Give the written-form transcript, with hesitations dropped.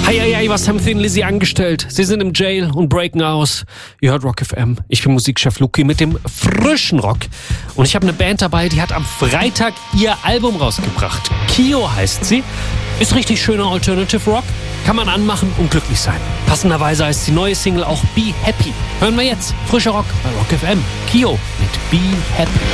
Heieiei, was haben Sie und Lizzie angestellt? Sie sind im Jail und breaken aus. Ihr hört Rock FM. Ich bin Musikchef Luki mit dem frischen Rock. Und ich habe eine Band dabei, die hat am Freitag ihr Album rausgebracht. Kio heißt sie. Ist richtig schöner Alternative Rock. Kann man anmachen und glücklich sein. Passenderweise heißt die neue Single auch Be Happy. Hören wir jetzt. Frischer Rock bei Rock FM. Kio mit Be Happy.